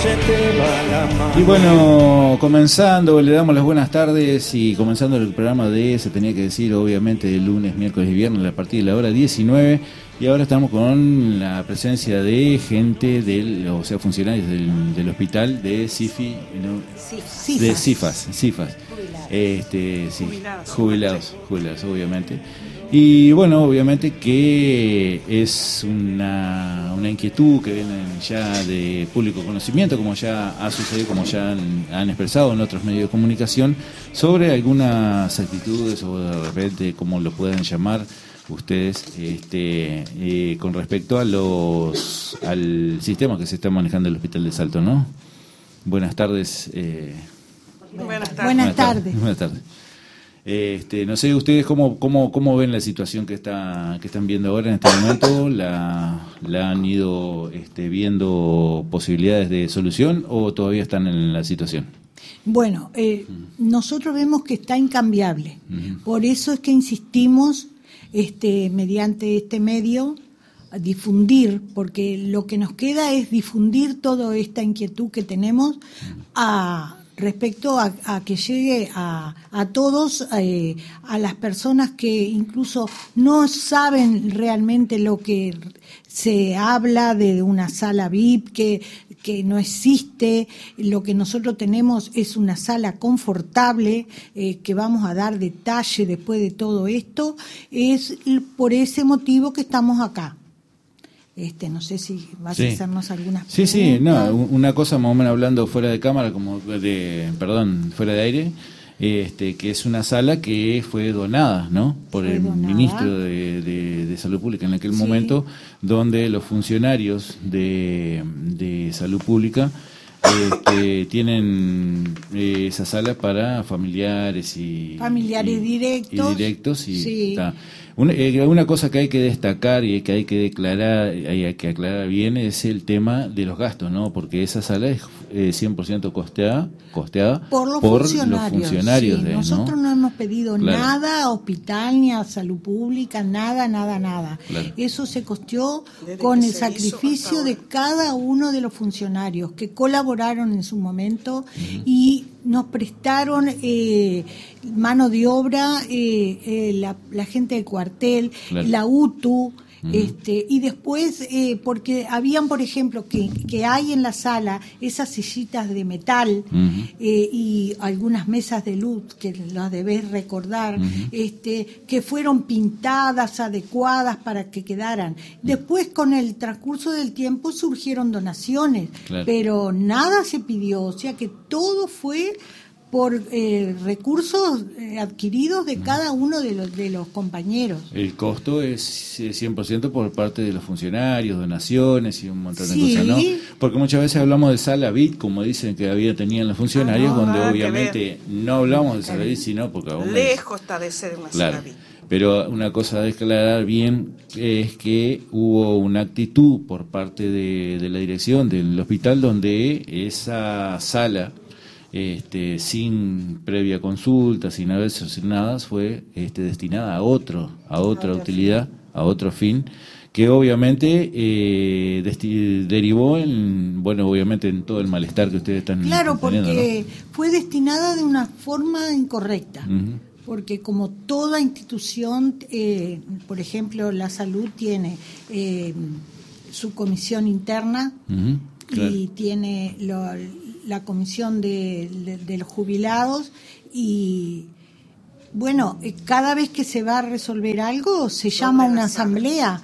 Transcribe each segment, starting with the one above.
Y bueno, comenzando, le damos las buenas tardes y comenzando el programa de Se Tenía que Decir, obviamente, de lunes, miércoles y viernes a partir de la hora 19. Y ahora estamos con la presencia de gente, funcionarios del hospital de CIFI, ¿no? De CIFAS. Jubilados, obviamente. Y bueno, obviamente que es una inquietud que viene ya de público conocimiento, como ya ha sucedido, como ya han expresado en otros medios de comunicación, sobre algunas actitudes o de repente, como lo puedan llamar ustedes, con respecto al sistema que se está manejando en el Hospital de Salto, ¿no? Buenas tardes. Buenas tardes. No sé ustedes cómo ven la situación que están viendo ahora en este momento. ¿La han ido viendo posibilidades de solución o todavía están en la situación? Bueno, nosotros vemos que está incambiable. Por eso es que insistimos mediante este medio a difundir, porque lo que nos queda es difundir toda esta inquietud que tenemos respecto a que llegue a todos, a las personas que incluso no saben realmente lo que se habla de una sala VIP, que no existe. Lo que nosotros tenemos es una sala confortable, que vamos a dar detalle después de todo esto. Es por ese motivo que estamos acá. No sé si vas a hacernos algunas preguntas. Sí, no, una cosa más o menos hablando fuera de cámara, fuera de aire, que es una sala que fue donada, ¿no? Por el ministro de Salud Pública en aquel momento, donde los funcionarios de Salud Pública tienen esa sala para familiares directos y una cosa que hay que destacar y que hay que aclarar bien es el tema de los gastos, ¿no? Porque esa sala es 100% costeada por los funcionarios. Sí, nosotros no hemos pedido nada a hospital ni a salud pública, nada. Claro. Eso se costeó con el sacrificio de cada uno de los funcionarios que colaboraron en su momento y nos prestaron mano de obra, la gente del cuartel, la UTU, y después, porque habían, por ejemplo, que hay en la sala esas sillitas de metal y algunas mesas de luz, que las debés recordar, que fueron pintadas, adecuadas para que quedaran. Después, con el transcurso del tiempo, surgieron donaciones, pero nada se pidió, o sea que todo fue por recursos adquiridos de cada uno de los compañeros. El costo es 100% por parte de los funcionarios, donaciones y un montón de cosas, ¿no? Porque muchas veces hablamos de sala VIP, como dicen que tenían los funcionarios, donde obviamente no hablamos de sala VIP, sino porque lejos está de ser una sala VIP. Pero una cosa a declarar bien es que hubo una actitud por parte de la dirección del hospital donde esa sala, sin previa consulta, sin nada, fue destinada a otra utilidad, a otro fin, que obviamente derivó obviamente en todo el malestar que ustedes están teniendo, porque fue destinada de una forma incorrecta. Porque como toda institución, por ejemplo, la salud tiene su comisión interna y tiene la comisión de los jubilados y bueno, cada vez que se va a resolver algo se llama una asamblea.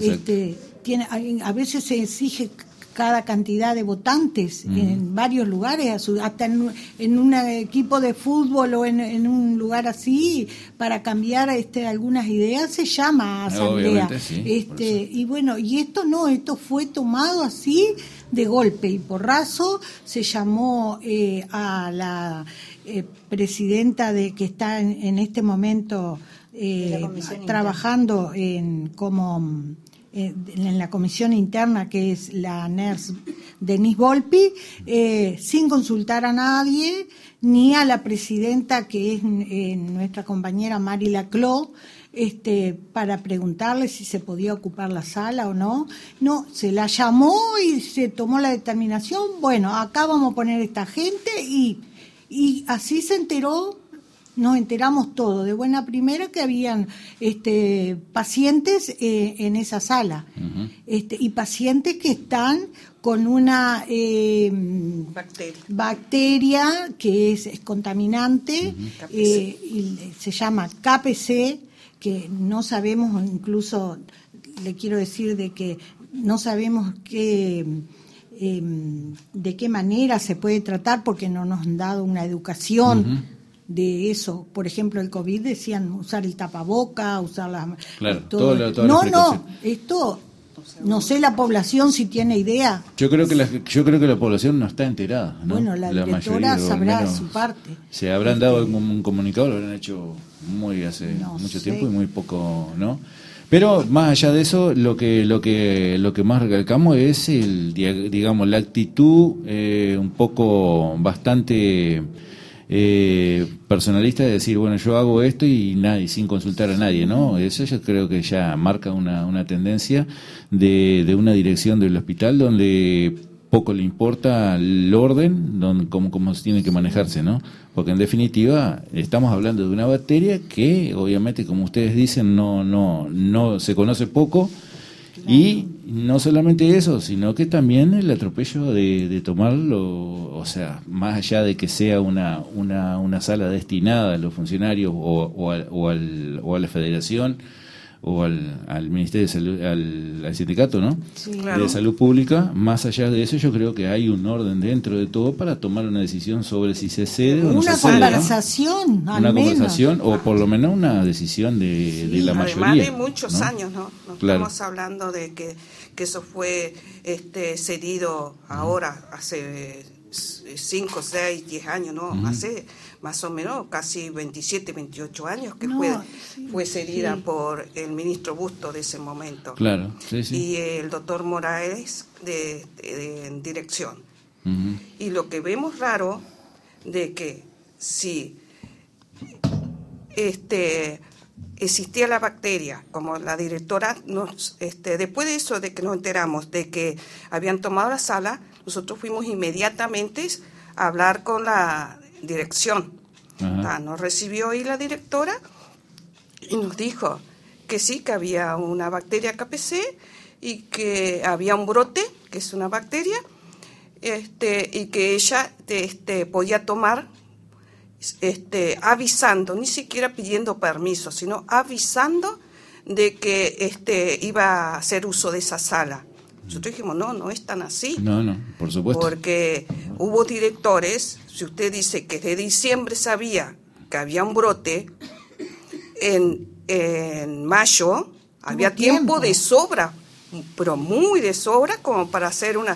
A veces se exige cada cantidad de votantes en varios lugares, hasta en un equipo de fútbol o en un lugar así, para cambiar algunas ideas se llama asamblea. Y bueno, y esto esto fue tomado así de golpe y porrazo. Se llamó a la presidenta que está en este momento trabajando en la comisión interna, que es la NERS Denise Volpi, sin consultar a nadie, ni a la presidenta, que es nuestra compañera Mari Laclau, para preguntarle si se podía ocupar la sala o no. No, se la llamó y se tomó la determinación, bueno, acá vamos a poner esta gente y así se enteró. Nos enteramos todo de buena primera que habían pacientes en esa sala, y pacientes que están con una bacteria que es contaminante, y se llama KPC, que no sabemos, incluso le quiero decir de que no sabemos de qué manera se puede tratar porque no nos han dado una educación de eso. Por ejemplo, el COVID decían usar el tapaboca, usar las... Claro, toda no, esto... No sé la población si tiene idea. Yo creo que la población no está enterada, ¿no? Bueno, la directora sabrá su parte. Se habrán dado un comunicado, lo habrán hecho hace mucho tiempo y muy poco, ¿no? Pero más allá de eso, lo que más recalcamos es digamos la actitud un poco bastante personalista de decir, bueno, yo hago esto y sin consultar a nadie, ¿no? Eso yo creo que ya marca una tendencia de una dirección del hospital donde poco le importa el orden, cómo se tiene que manejarse, ¿no? Porque en definitiva estamos hablando de una bacteria que obviamente, como ustedes dicen, no se conoce poco. Y no solamente eso, sino que también el atropello de tomarlo, o sea, más allá de que sea una sala destinada a los funcionarios o a la federación o al Ministerio de Salud, al sindicato, ¿no? Sí, claro. De Salud Pública, más allá de eso yo creo que hay un orden dentro de todo para tomar una decisión sobre si se cede o no se cede. Una conversación, o por lo menos una decisión de la mayoría. Además de muchos años, ¿no? Claro. Estamos hablando de que eso fue cedido ahora, hace 5, 6, 10 años, ¿no? Hace más o menos casi 27, 28 años que fue cedida por el ministro Busto de ese momento. Claro, sí. Y el doctor Morales en dirección. Y lo que vemos raro de que si existía la bacteria, como la directora después de eso, de que nos enteramos de que habían tomado la sala, nosotros fuimos inmediatamente a hablar con la dirección. Nos recibió ahí la directora y nos dijo que sí, que había una bacteria KPC y que había un brote, que es una bacteria, y que ella podía tomar, avisando, ni siquiera pidiendo permiso, sino avisando de que iba a hacer uso de esa sala. Nosotros dijimos, no es tan así. No, por supuesto. Porque hubo directores, si usted dice que de diciembre sabía que había un brote, en mayo había tiempo de sobra, pero muy de sobra, como para hacer una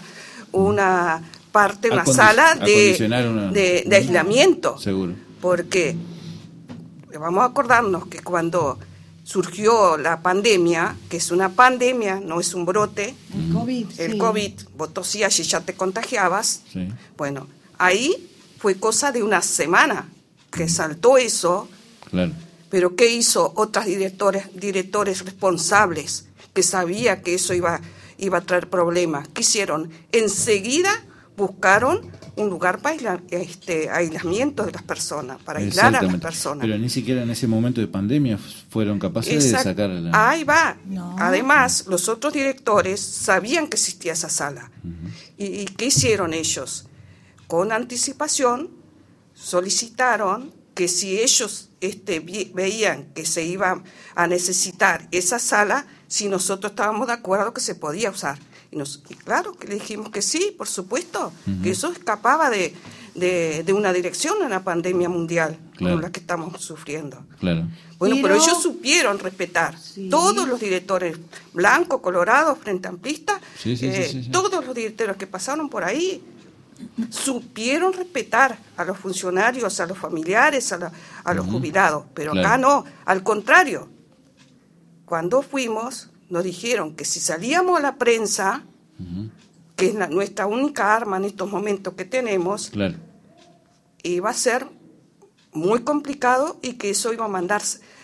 sala de aislamiento. Seguro. Porque vamos a acordarnos que cuando surgió la pandemia, que es una pandemia, no es un brote, el COVID, vos tosías y ya te contagiabas, bueno, ahí fue cosa de una semana que saltó eso, claro. Pero ¿qué hizo otros directores responsables que sabía que eso iba a traer problemas? ¿Qué hicieron? Enseguida buscaron un lugar para aislamiento de las personas, para aislar a las personas. Pero ni siquiera en ese momento de pandemia fueron capaces de sacar Ahí va. No. Además, los otros directores sabían que existía esa sala. ¿Y qué hicieron ellos? Con anticipación solicitaron que si ellos veían que se iba a necesitar esa sala, si nosotros estábamos de acuerdo que se podía usar. Y claro que le dijimos que sí, por supuesto, que eso escapaba de una dirección en la pandemia mundial, como la que estamos sufriendo. Claro. Bueno, pero ellos supieron respetar. Todos los directores, blanco, colorado, frente amplista, todos los directores que pasaron por ahí, supieron respetar a los funcionarios, a los familiares, a los jubilados. Pero acá no, al contrario. Cuando fuimos, nos dijeron que si salíamos a la prensa, que es nuestra única arma en estos momentos que tenemos, iba a ser muy complicado y que eso iba a mandar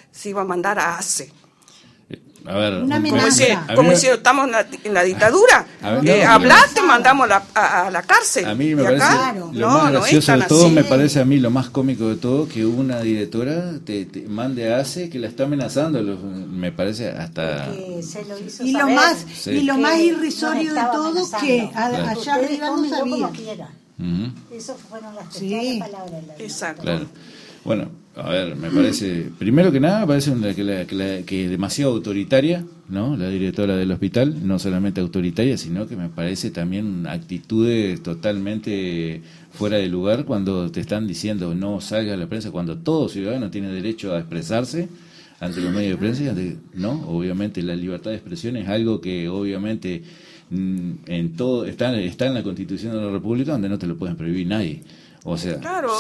se iba a mandar a ACE. A ver, como si estamos en la dictadura. Hablar, te mandamos a la cárcel. A mí me parece lo más gracioso de todo, me parece a mí lo más cómico de todo, que una directora te mande a ACE que la está amenazando. Me parece hasta... Se lo hizo y saber. Lo más irrisorio de todo, que allá arriba no sabía. Esas fueron las palabras. Exacto. Claro. Bueno, a ver, me parece, primero que nada, parece que es demasiado autoritaria, ¿no? La directora del hospital, no solamente autoritaria, sino que me parece también actitudes totalmente fuera de lugar cuando te están diciendo no salga a la prensa, cuando todo ciudadano tiene derecho a expresarse ante los medios de prensa, ¿no? Obviamente la libertad de expresión es algo que obviamente en todo está en la Constitución de la República, donde no te lo pueden prohibir nadie. O sea, claro.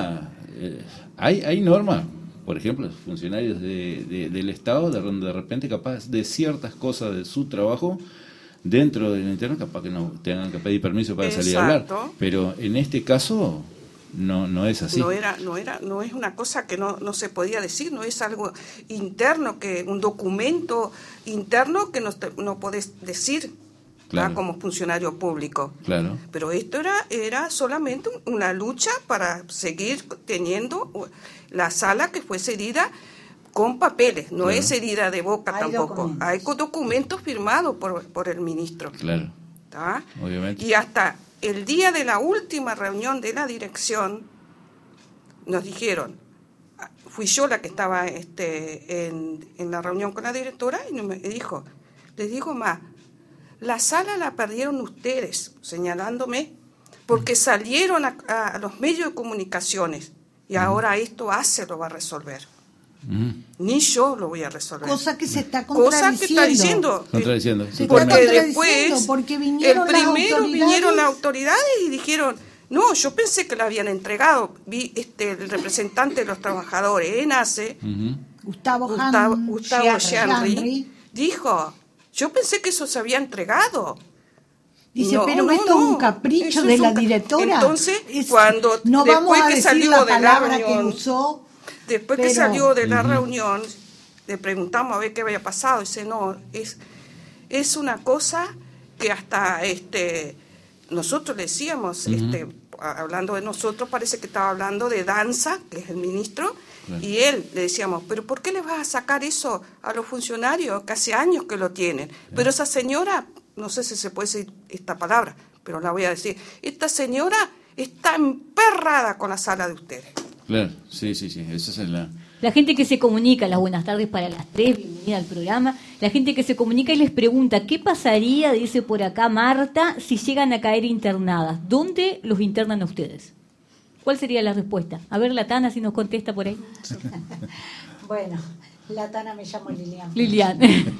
Hay normas, por ejemplo, funcionarios del Estado, donde de repente capaz de ciertas cosas de su trabajo dentro del interno, capaz que no tengan que pedir permiso para salir a hablar. Pero en este caso no es así. No es una cosa que no se podía decir, no es algo interno, que un documento interno que no podés decir. Claro. Como funcionario público. Claro. Pero esto era solamente una lucha para seguir teniendo la sala que fue cedida con papeles, no es herida de boca tampoco. Hay documentos firmados por el ministro. Claro. ¿Tá? Obviamente. Y hasta el día de la última reunión de la dirección nos dijeron, fui yo la que estaba en la reunión con la directora y me dijo, les digo más, la sala la perdieron ustedes, señalándome, porque salieron a los medios de comunicaciones y ahora esto ACE lo va a resolver. Ni yo lo voy a resolver. Cosa que se está contradiciendo. Cosa que está diciendo. Porque después, vinieron las autoridades y dijeron, no, yo pensé que la habían entregado. Vi el representante de los trabajadores en ACE, Gustavo Gianri, dijo... Yo pensé que eso se había entregado. Dice, pero esto es un capricho de la directora. Entonces, después que salió de la reunión, que salió de la reunión, le preguntamos a ver qué había pasado. Dice, no, es una cosa que hasta nosotros le decíamos, hablando de nosotros, parece que estaba hablando de Danza, que es el ministro. Claro. Y él le decíamos, pero ¿por qué le vas a sacar eso a los funcionarios que hace años que lo tienen? Claro. Pero esa señora, no sé si se puede decir esta palabra, pero la voy a decir, esta señora está emperrada con la sala de ustedes. Claro, sí, esa es la gente que se comunica, las buenas tardes para las 3, bienvenida al programa, la gente que se comunica y les pregunta, ¿qué pasaría, dice por acá Marta, si llegan a caer internadas? ¿Dónde los internan a ustedes? ¿Cuál sería la respuesta? A ver, la Tana, si nos contesta por ahí. Bueno, la Tana me llamo Lilian. Lilian.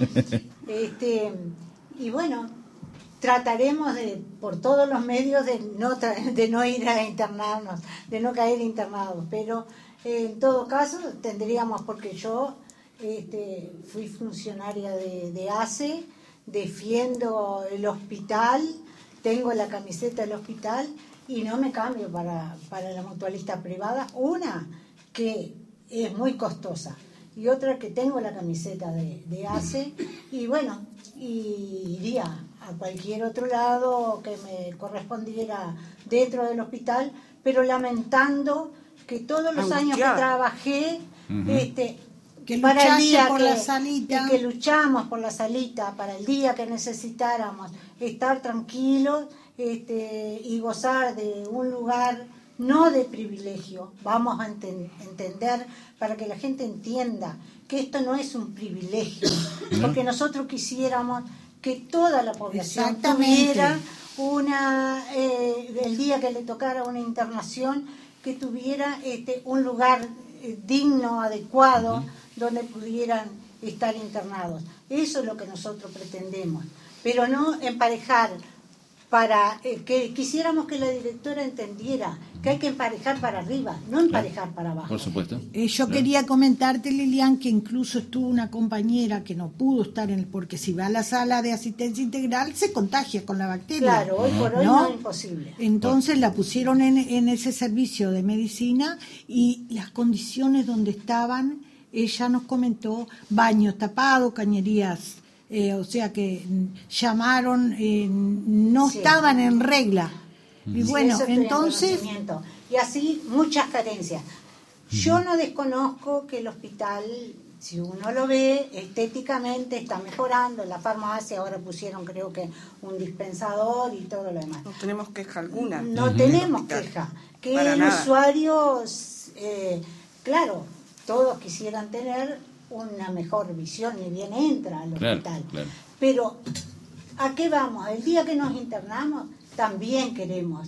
Y bueno, trataremos por todos los medios de no ir a internarnos, de no caer internados, pero en todo caso tendríamos, porque yo fui funcionaria de ACE, defiendo el hospital, tengo la camiseta del hospital, y no me cambio para la mutualista privada, una que es muy costosa y otra que tengo la camiseta de ACE, y bueno, y iría a cualquier otro lado que me correspondiera dentro del hospital, pero lamentando que todos los años que trabajé, que para el día por la salita, que luchamos por la salita, para el día que necesitáramos estar tranquilos, y gozar de un lugar no de privilegio, vamos a entender, para que la gente entienda que esto no es un privilegio, porque nosotros quisiéramos que toda la población tuviera el día que le tocara una internación, que tuviera un lugar digno, adecuado, donde pudieran estar internados. Eso es lo que nosotros pretendemos, pero no emparejar. Para que quisiéramos que la directora entendiera que hay que emparejar para arriba, no emparejar para abajo. Por supuesto. Yo quería comentarte, Lilian, que incluso estuvo una compañera que no pudo estar porque si va a la sala de asistencia integral se contagia con la bacteria. Claro, hoy por hoy no es imposible. Entonces la pusieron en ese servicio de medicina y las condiciones donde estaban ella nos comentó baños tapados, cañerías, o sea que llamaron, no estaban en regla. Y bueno, entonces... Y así muchas carencias. Yo no desconozco que el hospital, si uno lo ve, estéticamente está mejorando. En la farmacia ahora pusieron, creo que, un dispensador y todo lo demás. No tenemos queja alguna. No tenemos queja. Que Para el nada. usuario, claro, todos quisieran tener una mejor visión, ni bien entra al hospital. Claro. Pero, ¿a qué vamos? El día que nos internamos, también queremos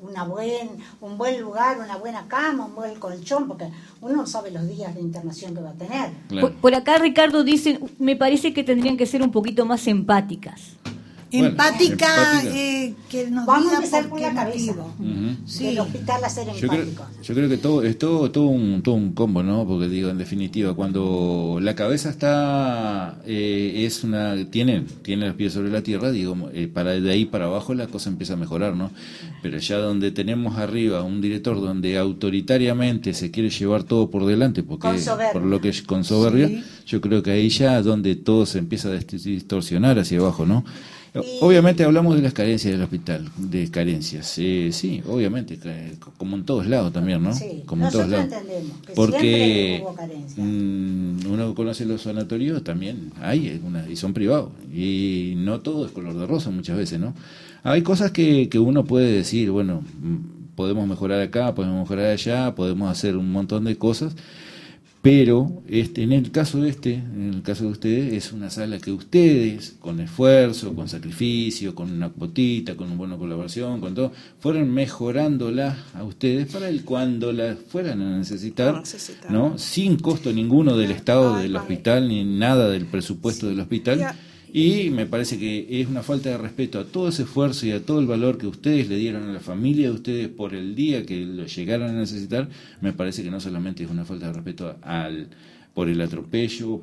un buen lugar, una buena cama, un buen colchón, porque uno no sabe los días de internación que va a tener. Claro. Por acá Ricardo dice, me parece que tendrían que ser un poquito más empáticas. Empática, que nos Vamos diga a empezar por por qué la cabeza. motivo. Sí. Del hospital a ser empático. Yo creo que todo es todo un combo, ¿no? Porque digo, en definitiva, cuando la cabeza está tiene los pies sobre la tierra, digo, para de ahí para abajo la cosa empieza a mejorar, ¿no? Pero ya donde tenemos arriba un director donde autoritariamente se quiere llevar todo por delante, porque por lo que es con soberbia, sí. Yo creo que ahí ya donde todo se empieza a distorsionar hacia abajo, ¿no? Obviamente hablamos de las carencias del hospital, de carencias, sí, obviamente, como en todos lados también, ¿no? Sí, como en todos lados. Entendemos que porque hubo carencias. Uno conoce los sanatorios, también hay algunas, y son privados, y no todo es color de rosa muchas veces, ¿no? Hay cosas que uno puede decir, bueno, podemos mejorar acá, podemos mejorar allá, podemos hacer un montón de cosas. Pero en el caso de ustedes, es una sala que ustedes, con esfuerzo, con sacrificio, con una cuotita, con una buena colaboración, con todo, fueron mejorándola a ustedes para cuando la fueran a necesitar, ¿no? Sin costo ninguno del Estado, del hospital, ni nada del presupuesto del hospital. Y me parece que es una falta de respeto a todo ese esfuerzo y a todo el valor que ustedes le dieron a la familia de ustedes por el día que lo llegaron a necesitar. Me parece que no solamente es una falta de respeto por el atropello,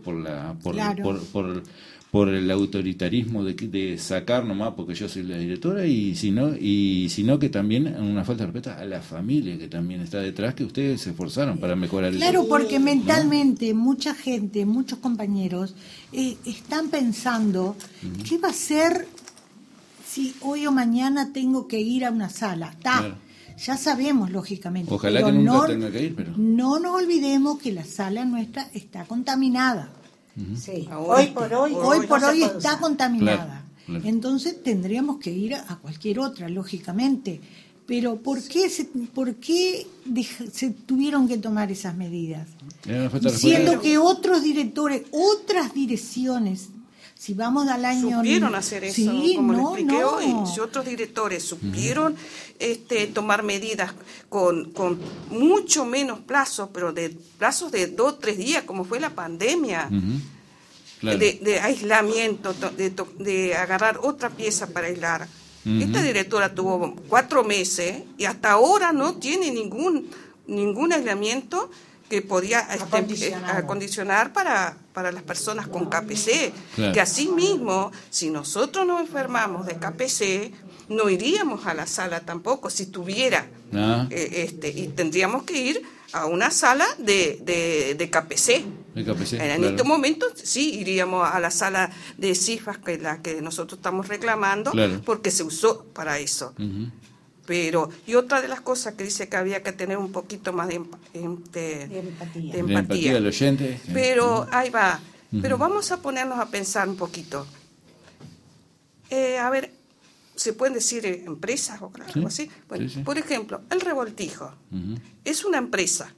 por el autoritarismo de sacar nomás porque yo soy la directora, sino que también una falta de respeto a la familia que también está detrás, que ustedes se esforzaron para mejorar eso. Claro, porque mentalmente mucha gente, muchos compañeros están pensando, ¿qué va a ser si hoy o mañana tengo que ir a una sala? Claro. Ya sabemos, lógicamente. Ojalá que nunca tenga que ir, pero... No nos olvidemos que la sala nuestra está contaminada. Sí. Hoy por hoy está contaminada. Claro. Entonces tendríamos que ir a cualquier otra, lógicamente. Pero ¿por qué se tuvieron que tomar esas medidas? Siendo que otros directores, otras direcciones, si vamos al año... Supieron hacer eso, sí, como le expliqué hoy. Si otros directores supieron tomar medidas con mucho menos plazo, pero de plazos de 2 o 3 días, como fue la pandemia, claro. de aislamiento, de agarrar otra pieza para aislar. Esta directora tuvo 4 meses y hasta ahora no tiene ningún aislamiento que podía acondicionar para las personas con KPC. Claro. Que asimismo, si nosotros nos enfermamos de KPC, no iríamos a la sala tampoco si tuviera y tendríamos que ir a una sala de KPC. En este momento sí iríamos a la sala de CIFAS, que es la que nosotros estamos reclamando, porque se usó para eso. Pero, y otra de las cosas que dice que había que tener un poquito más de empatía del oyente. Pero ahí va. Pero vamos a ponernos a pensar un poquito. A ver, ¿se pueden decir empresas o algo así? Bueno, por ejemplo, el Revoltijo es una empresa